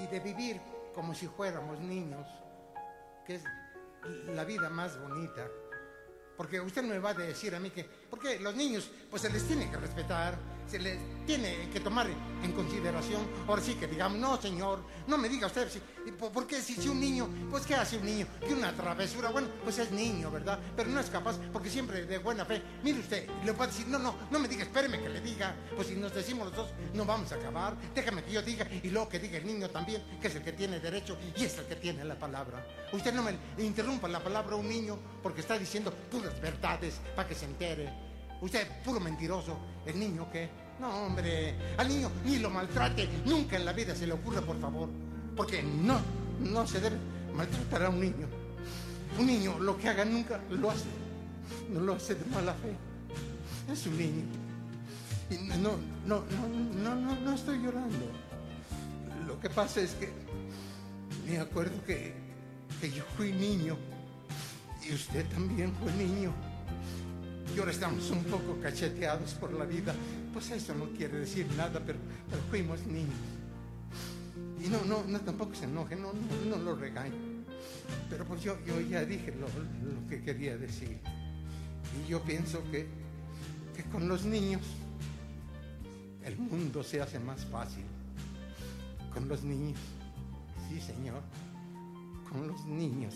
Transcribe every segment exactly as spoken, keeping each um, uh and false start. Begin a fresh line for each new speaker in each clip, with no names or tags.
y de vivir como si fuéramos niños, que es la vida más bonita. Porque usted me va a decir a mí que, porque los niños, pues se les tiene que respetar, se les tiene que tomar en consideración. Ahora sí que digamos, no señor, no me diga usted, si, ¿por qué si, si un niño, pues qué hace un niño? Que una travesura, bueno, pues es niño, ¿verdad? Pero no es capaz, porque siempre de buena fe, mire usted, le va a decir, no, no, no me diga, espéreme que le diga, pues si nos decimos los dos, no vamos a acabar, déjame que yo diga, y luego que diga el niño también, que es el que tiene derecho, y es el que tiene la palabra. Usted no me interrumpa la palabra a un niño, porque está diciendo puras verdades, para que se entere. Usted, puro mentiroso, el niño, ¿qué? No, hombre, al niño ni lo maltrate, nunca en la vida se le ocurra, por favor, porque no, no se debe maltratar a un niño. Un niño, lo que haga nunca lo hace, no lo hace de mala fe, es un niño. Y no, no, no, no, no, no estoy llorando. Lo que pasa es que me acuerdo que, que yo fui niño y usted también fue niño. Y ahora estamos un poco cacheteados por la vida. Pues eso no quiere decir nada, pero, pero fuimos niños. Y no, no, no, tampoco se enoje, no, no, no lo regaño. Pero pues yo, yo ya dije lo, lo que quería decir. Y yo pienso que, que con los niños el mundo se hace más fácil. Con los niños, sí señor, con los niños.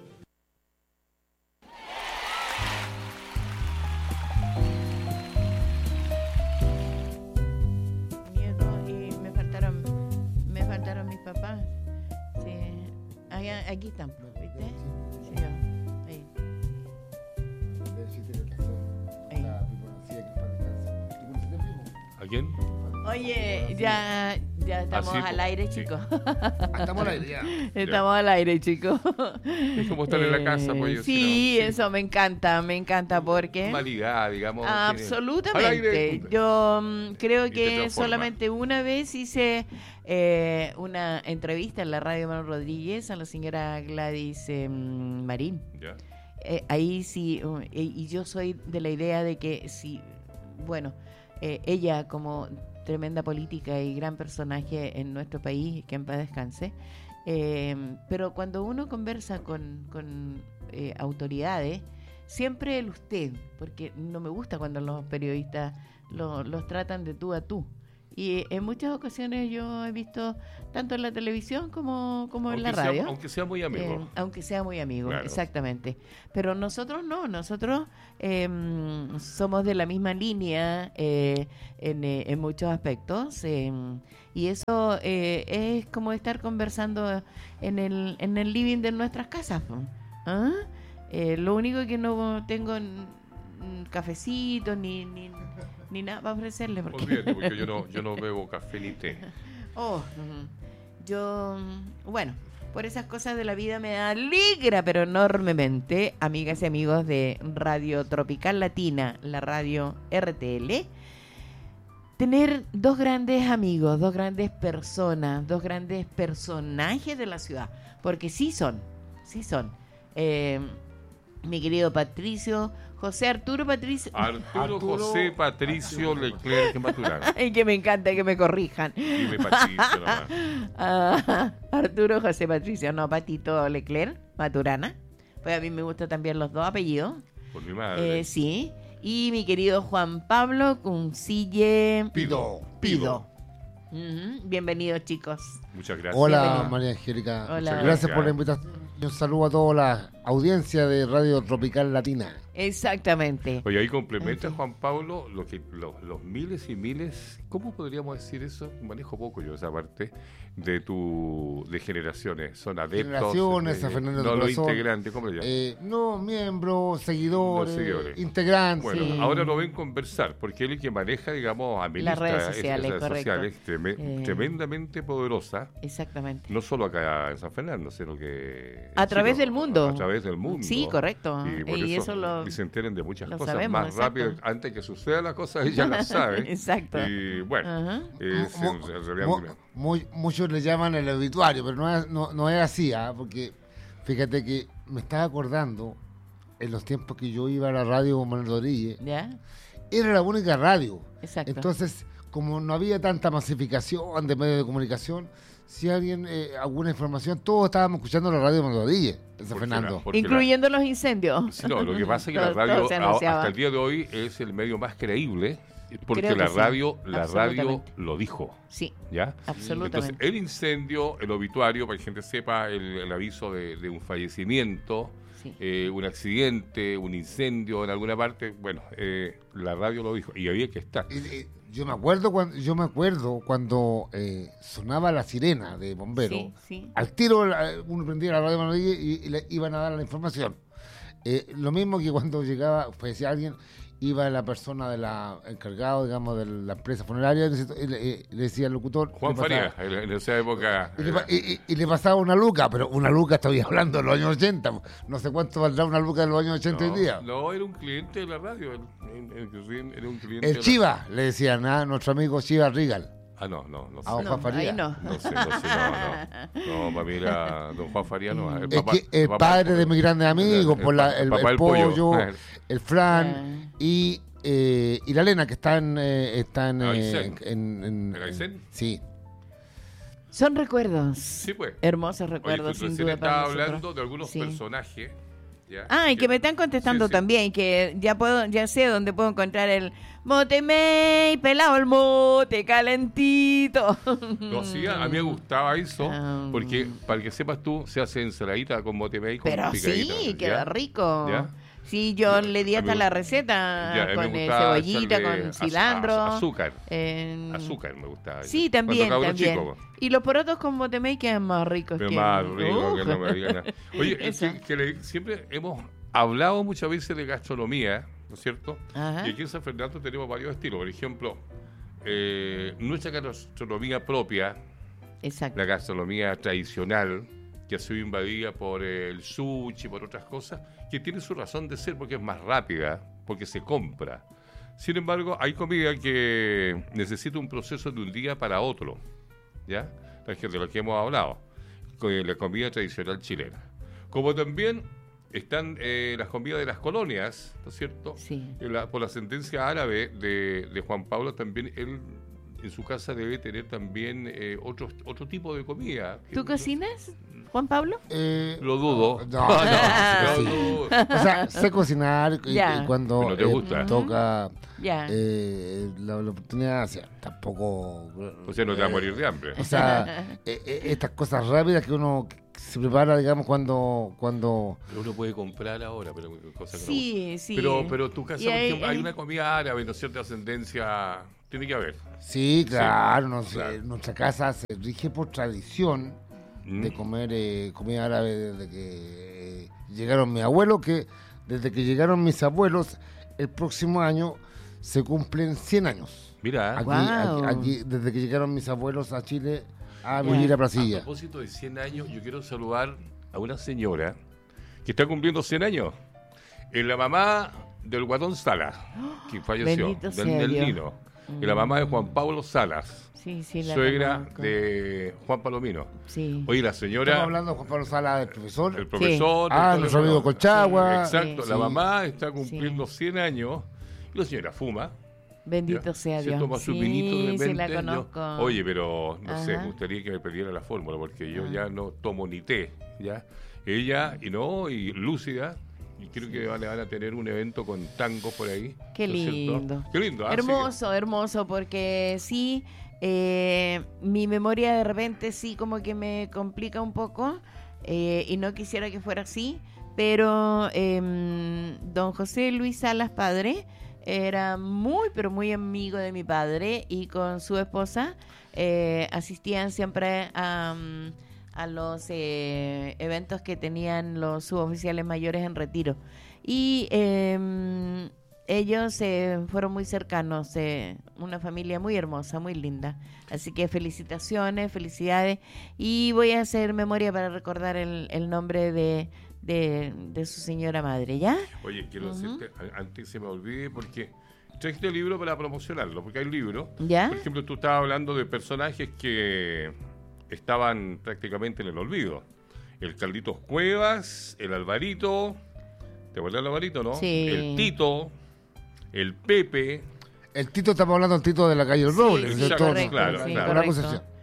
Mis papás, sí, allá, aquí están, ¿viste? Sí, yo, ahí.
¿A quién?
Oye, ya, ya estamos
Así,
al aire, sí. Chicos.
Estamos al aire, ya.
Estamos ya. al aire, chicos.
Es como estar eh, en la casa, pues. Yo,
sí,
si no,
eso sí. me encanta, me encanta porque...
Malidad, digamos.
Absolutamente. Yo um, creo que solamente una vez hice eh, una entrevista en la radio Manuel Rodríguez a la señora Gladys eh, Marín.
Ya.
Eh, ahí sí, uh, y yo soy de la idea de que sí, bueno, eh, ella como tremenda política y gran personaje en nuestro país, que en paz descanse, eh, pero cuando uno conversa con, con eh, autoridades, siempre el usted, porque no me gusta cuando los periodistas lo, los tratan de tú a tú. Y en muchas ocasiones yo he visto tanto en la televisión como, como en la radio.
Sea, aunque sea muy amigo.
Eh, aunque sea muy amigo,
claro.
Exactamente. Pero nosotros no, nosotros eh, somos de la misma línea eh, en, eh, en muchos aspectos. Eh, y eso eh, es como estar conversando en el, en el living de nuestras casas. ¿Ah? Eh, lo único que no tengo cafecito ni... ni ni nada para ofrecerle porque,
Olvídate, porque yo no yo no bebo café ni té.
Oh, uh, yo bueno, por esas cosas de la vida me alegra pero enormemente, amigas y amigos de Radio Tropical Latina, la radio R T L, tener dos grandes amigos, dos grandes personas, dos grandes personajes de la ciudad, porque sí son, sí son. Eh, mi querido Patricio José Arturo Patricio
Arturo,
Arturo
José Patricio Arturo. Leclerc Maturana.
Ay, que me encanta que me corrijan.
Dime Patricio nomás.
Ah, Arturo José Patricio, no, Patito Leclerc Maturana. Pues a mí me gustan también los dos apellidos.
Por mi madre.
Eh, sí. Y mi querido Juan Pablo Cuncille
Pido.
Pido. Uh-huh. Bienvenidos, chicos.
Muchas gracias.
Hola,
Bienvenido.
María Angélica.
Hola.
Gracias,
Gracias
por la invitación. Un saludo a toda la audiencia de Radio Tropical Latina.
Exactamente.
Oye, ahí complementa, Juan Pablo, lo que, lo, los miles y miles, ¿cómo podríamos decir eso? Manejo poco yo esa parte de tu de generaciones. Son adeptos.
Generaciones,
eh,
a Fernando
No, los
Corazón.
integrantes, ¿cómo le llaman?
Eh, no, miembros, seguidores,
Los seguidores.
integrantes.
Bueno,
Sí.
ahora lo ven conversar, porque él es el que maneja, digamos, administra
Las redes
esas
sociales,
redes
correcto.
sociales treme-
Eh.
tremendamente poderosa,
Exactamente.
no solo acá en San Fernando, sino que...
A través
sí,
del mundo.
A través del mundo.
Sí, correcto.
Y, por
Y
eso,
eso lo-
y se enteren de muchas
lo
cosas
sabemos,
más
exacto.
rápido, antes que suceda la cosa, ella la sabe.
Exacto.
Y bueno,
Ajá.
es
Mu-
en, en realidad
mu-
una-
muy- muchos le llaman el obituario, pero no es, no, no es así, ¿ah? Porque fíjate que me estaba acordando en los tiempos que yo iba a la radio con Manuel Rodríguez,
¿Ya?
era la única radio.
Exacto.
Entonces, como no había tanta masificación de medios de comunicación, si alguien, eh, alguna información, todos estábamos escuchando la radio de Montadille, de San
Porque
Fernando.
la- porque
Incluyendo los incendios.
Sí, no, lo que pasa es que la
Todo-
radio
todo se
a-
anunciaba.
hasta el día de hoy es el medio más creíble porque
Creo que
la
sí,
radio, la radio
absolutamente.
lo dijo,
Sí,
¿ya?
absolutamente.
Entonces, el incendio, el obituario, para que la gente sepa, el, el aviso de, de un fallecimiento,
Sí.
eh, un accidente, un incendio en alguna parte, bueno, eh, la radio lo dijo y había que estar.
Y- y yo me acuerdo cuando, yo me acuerdo cuando eh, sonaba la sirena de bomberos.
Sí, sí.
Al tiro la- uno prendía la radio de Montadille y, y le iban a dar la información. Eh, lo mismo que cuando llegaba, fallecía alguien, iba la persona de la encargado, digamos, de la empresa funeraria y le, y le- y le decía al locutor.
Juan
le pasaba-
Faría, en, en esa época...
Y le, pa- y- y- y le pasaba una luca, pero una luca estoy hablando de los años ochenta. No sé cuánto valdrá una luca de los años ochenta
no,
hoy día.
no, era un cliente de la radio, el, el- el- era un cliente
El
de la-
Chiva, le decían a nuestro amigo Chiva Rigal.
Ah, no, no, no sé.
A don
No,
Juan Faría.
ahí no.
No sé, no sé, no, no. No, para mí era don Juan Faría, no. El
Es
papá-
que el
papá-
padre de mis grandes amigos,
el-
por la-
el
el,
papá
el
del pollo.
pollo,
Ah,
el Fran y, eh, y la Lena, que están, eh, están eh,
Aysén.
en, en-
¿En Aysén?
Sí.
Son recuerdos.
Sí, pues.
Hermosos
Oye,
recuerdos,
tú
sin
recién
duda. para
estaba
nosotros.
hablando de algunos
Sí.
personajes. ¿ya?
Ah, y que me están contestando
Sí, sí.
también, que ya puedo, ya sé dónde puedo encontrar el motemey, pelado el mote, calentito.
No, sí, a a mí me gustaba eso,
Ah.
porque para que sepas tú, se hace ensaladita con motemey con
Pero
picadita.
sí,
¿ya?
queda rico.
¿Ya?
Sí, yo
Ya,
le di
a
hasta
mí-
la receta
Ya, a mí me
con eh,
gustaba
cebollita,
echarle
con
az-
cilantro.
az- azúcar.
en-
Azúcar me gustaba.
Sí,
Cuando
también,
cabro
también.
chico,
Y los porotos con motemey quedan más ricos
pero
que...
más rico que
Uh.
no me digan nada. Oye, es
Eso.
que, que le- siempre hemos hablado muchas veces de gastronomía, ¿no es cierto?
Ajá.
Y aquí en San Fernando tenemos varios estilos. Por ejemplo, eh, nuestra gastronomía propia,
Exacto.
la gastronomía tradicional, que ha sido invadida por el sushi, por otras cosas, que tiene su razón de ser porque es más rápida, porque se compra. Sin embargo, hay comida que necesita un proceso de un día para otro, ¿ya? La que- De lo que hemos hablado, con la comida tradicional chilena. Como también están eh, las comidas de las colonias, ¿no es cierto?
Sí.
En la- por la sentencia árabe de, de Juan Pablo, también él en su casa debe tener también eh, otro, otro tipo de comida.
¿Tú cocinas, Juan Pablo?
Eh,
Lo dudo.
No, no,
Lo
sí.
dudo.
O sea, sé cocinar y,
Ya.
y cuando
Pero te
eh,
gusta.
toca
Ya.
eh, la, la oportunidad, o sea, tampoco...
O sea, no te va a
eh,
morir de hambre.
O sea, eh, eh, estas cosas rápidas que uno se prepara, digamos, cuando... cuando
Uno puede comprar ahora, pero cosas que no
Sí, sí.
Pero, pero tu casa,
Y
por
hay-
ejemplo, hay
hay-
una comida árabe, ¿no es cierto? Ascendencia, tiene que haber.
Sí, claro, no sé,
claro.
nuestra casa se rige por tradición
¿Mm?
de comer eh, comida árabe desde que eh, llegaron mis abuelos, que desde que llegaron mis abuelos, el próximo año se cumplen cien años.
Mira,
Aquí,
Guau.
aquí, aquí, desde que llegaron mis abuelos a Chile a
Ya.
vivir a
a
Brasilia.
propósito de cien años, yo quiero saludar a una señora que está cumpliendo cien años. Es la mamá del Guatón Salas, que falleció,
Bendito
del,
sea
del
Dios.
Nino. Y la mamá de Juan Pablo Salas,
Sí, sí, la
suegra
conozco.
de Juan Palomino.
Sí.
Oye, la
Estamos
señora,
hablando de Juan Pablo Sala, el profesor.
el profesor...
Ah,
el-
nuestro amigo Colchagua.
Exacto,
Sí.
la
Sí.
mamá está cumpliendo cien años y la señora fuma.
Bendito
¿ya?
sea
Se
Dios.
toma su
sí,
vinito de
sí, la
repente, yo-
conozco.
Oye, pero no sé,
Ajá.
me gustaría que me pidiera la fórmula porque yo
Ah.
ya no tomo ni té, ¿ya? Ella, y no, y lúcida, y creo que van, van a tener un evento con tangos por ahí.
Qué
¿no es cierto?
lindo.
Qué lindo. ¿ah? Así que-
Hermoso, hermoso, porque sí, eh, mi memoria de repente sí como que me complica un poco eh, y no quisiera que fuera así, pero em, don José Luis Salas padre era muy, pero muy amigo de mi padre y con su esposa eh, asistían siempre a, mm, a los eh, eventos que tenían los suboficiales mayores en retiro. Y em, ellos eh, fueron muy cercanos, eh, una familia muy hermosa, muy linda. Así que felicitaciones, felicidades. Y voy a hacer memoria para recordar el, el nombre de, de, de su señora madre, ¿ya?
Oye, quiero
Ujú.
decirte, a- antes que se me olvide, porque traje este libro para promocionarlo, porque hay libros.
¿Ya?
Por ejemplo, tú estabas hablando de personajes que estaban prácticamente en el olvido. El Carlitos Cuevas, el Alvarito, ¿te acuerdas del Alvarito, no?
Sí.
El Tito, el Pepe.
El Tito, estamos hablando del Tito de la calle del Roble,
Sí,
¿cierto?
exacto,
correcto,
claro,
sí,
claro.
Una
correcto.
Concepción.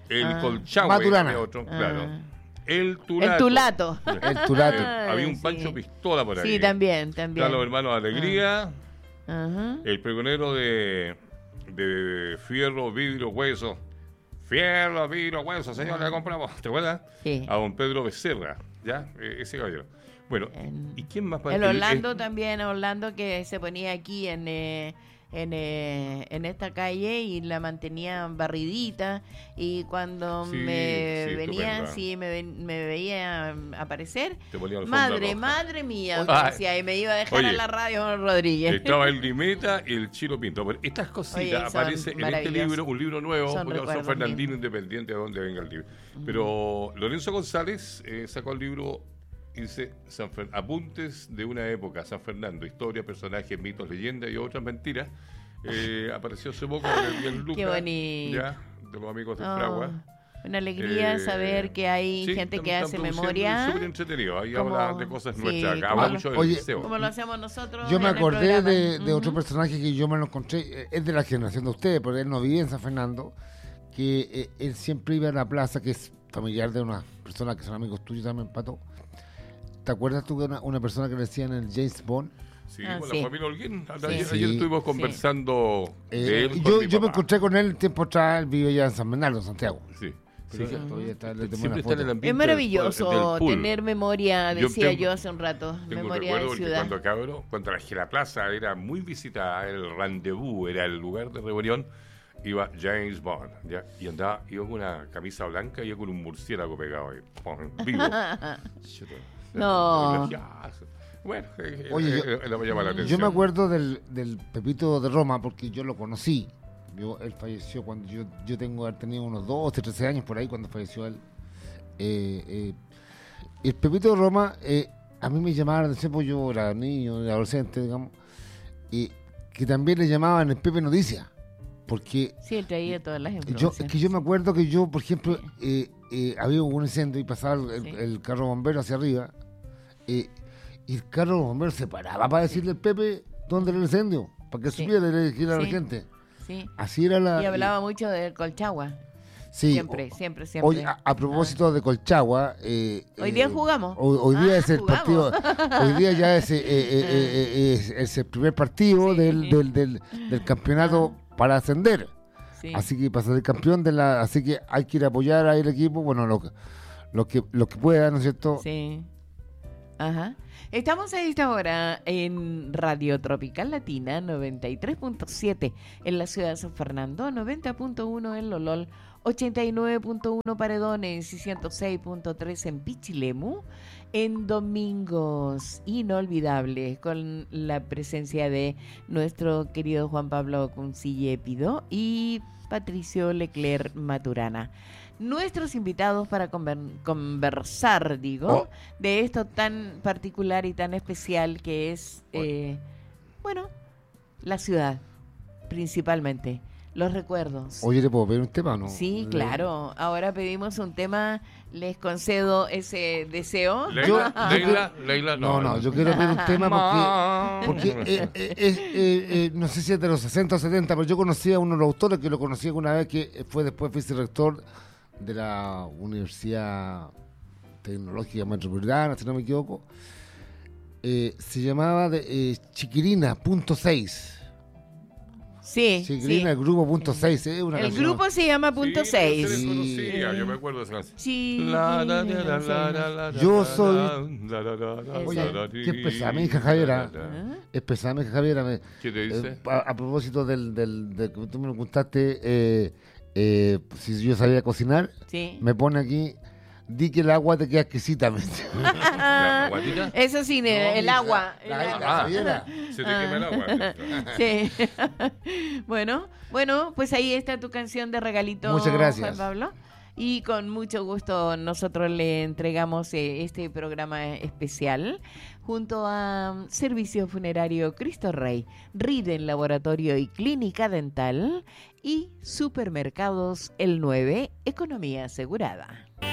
El
Ah.
Colchagüe,
Maturana.
de otro,
Ah.
claro. El Tulato.
El Tulato.
El Tulato.
Ah,
Había un
sí.
Pancho Pistola por ahí.
Sí, también, también.
Están los hermanos Alegría,
Ajá.
el pregonero de, de Fierro, Vidrio, Hueso. Fierro, Vidrio, Hueso, señor, le compramos. ¿Te acuerdas?
Sí.
A don Pedro Becerra, ¿ya? E- ese caballero. Bueno,
En-
¿y quién más?
El
el-
Orlando
el-
también, Orlando que se ponía aquí en, eh, en, eh, en esta calle y la mantenía barridita y cuando
Sí,
me
sí,
venía,
estupenda.
sí, me, ven- me veía aparecer,
Te ponía alfombra
madre,
roja.
madre mía,
Oye,
me decía, y me iba a dejar
oye,
a la radio Rodríguez.
Estaba el Limeta y el Chilo Pinto. Pero estas
Oye,
cositas
son
aparecen en este
maravillosos.
libro, un libro nuevo,
Son
porque son
recuerdos
Fernandino
míos.
Independiente, de donde venga el libro. Pero Lorenzo González eh, sacó el libro, dice San Fer- Apuntes de una época, San Fernando, historia, personajes, mitos, leyendas y otras mentiras. Eh, apareció hace poco en el Bien Lucas,
Qué bonito.
ya, de los amigos de
Oh,
Fragua.
una alegría
Eh,
saber que hay
sí,
gente
están-
que
están
hace
produciendo
memoria.
y súper entretenido. Ahí
Como-
habla de cosas
sí,
nuestras.
como
Habla
lo-
mucho del
Oye,
liceo.
Como lo hacemos nosotros.
Yo me
en el
acordé
programa.
de, de otro
Ujú.
personaje que yo me lo encontré, eh, es de la generación de ustedes, porque él no vivía en San Fernando, que eh, él siempre iba a la plaza, que es familiar de una persona que son amigos tuyos también, Pato. ¿Te acuerdas tú que una, una persona que le decían el James Bond?
Sí,
Ah,
con
sí.
la familia Holguín.
Sí.
Ayer,
Sí.
ayer estuvimos conversando
Eh,
de él con
yo
mi
yo me
papá.
encontré con él tiempo atrás, él vive ya en San Bernardo, en Santiago.
Sí.
Pero
Sí.
todavía está, le tomé
Siempre
una
está en el
foto.
ambiente
Es maravilloso
del, del pool.
tener memoria,
Yo
decía
tengo-
yo hace un rato,
Tengo un
memoria
recuerdo
de
porque
ciudad.
cuando cabro, cuando la, la plaza era muy visitada, el rendezvous, era el lugar de reunión, iba James Bond, ¿ya? Y andaba, iba con una camisa blanca y yo con un murciélago pegado ahí, ¡pum! Vivo.
No.
Bueno, eh,
Oye,
eh,
yo-
eh, le llama la
Yo
atención.
me acuerdo del, del Pepito de Roma porque yo lo conocí. Yo, él falleció cuando yo, yo tengo haber tenido unos doce, trece años por ahí cuando falleció él. Eh, eh, el Pepito de Roma, eh, a mí me llamaban la atención porque yo era niño, era adolescente, digamos, y que también le llamaban el Pepe Noticias. Porque
Sí, él traía todas las
yo,
influencias.
es que yo me acuerdo que yo, por ejemplo, eh, eh, había un incendio y pasaba el,
Sí.
el carro bombero hacia arriba. eh, y el carro bombero se paraba para decirle al Pepe dónde era el incendio, para que
Sí.
supiera y le dijera a la
Sí.
gente.
Sí.
Así era la.
Y hablaba mucho del Colchagua.
sí,
Siempre,
o-
siempre, siempre.
Hoy, a, a propósito de Colchagua. eh,
Hoy día
eh,
jugamos.
Hoy, hoy día
Ah,
es el
jugamos.
partido. Hoy día ya es, eh, eh, eh, eh, es, es el primer partido
Sí.
del, del, del, del campeonato para ascender.
Sí.
Así que para ser campeón de la. Así que hay que ir a apoyar ahí el equipo. Bueno, lo, que- lo que lo que pueda, ¿no es cierto?
Sí. Ajá. Estamos a esta hora en Radio Tropical Latina noventa y tres punto siete en la ciudad de San Fernando, noventa punto uno en Lolol, ochenta y nueve punto uno Paredones y ciento seis punto tres en Pichilemu, en domingos inolvidables con la presencia de nuestro querido Juan Pablo Cuncille Pidó y Patricio Leclerc Maturana. Nuestros invitados para conver- conversar, digo,
Oh.
de esto tan particular y tan especial que es, eh, bueno, la ciudad, principalmente, los recuerdos.
Oye, ¿le puedo pedir un tema o no?
Sí,
Le-
claro. Ahora pedimos un tema, les concedo ese deseo.
Leila,
Yo-
Leila, Leila,
No, no, yo quiero pedir un tema porque. Porque eh, eh, eh, eh, eh, no sé si es de los sesenta o setenta, pero yo conocí a uno de los autores que lo conocí alguna vez, que fue después vicerrector de la Universidad Tecnológica Metropolitana, si no me equivoco. Eh, se llamaba de, eh, Chiquirina punto seis.
Sí,
Chiquirina,
sí.
el grupo punto seis. Eh, una
El
canción.
grupo se llama Punto
Sí,
seis.
se les
Sí.
conocía, yo me acuerdo de esa canción.
Sí.
La, la, la, la, la, la, la,
Yo
la,
soy-
la, la, la, la,
Oye,
la,
qué pesada, mi hija Javiera.
la, la, la.
Ah,
Es pesada, mi Javiera. me-
¿Qué te dice?
Eh, a, a propósito del, del, de que tú me preguntaste eh, eh, si yo sabía cocinar,
Sí.
me pone aquí, di que el agua te queda exquisita. me dice.
¿La guatita?
Eso sí, ne-
No,
el
mija,
agua. el
la-
agua.
la Javiera.
Se te quema el agua.
Sí. bueno, bueno, pues ahí está tu canción de regalito,
Muchas gracias.
Juan Pablo. Y con mucho gusto nosotros le entregamos eh, este programa especial junto a um, Servicio Funerario Cristo Rey, Riden Laboratorio y Clínica Dental y Supermercados El nueve, Economía Asegurada.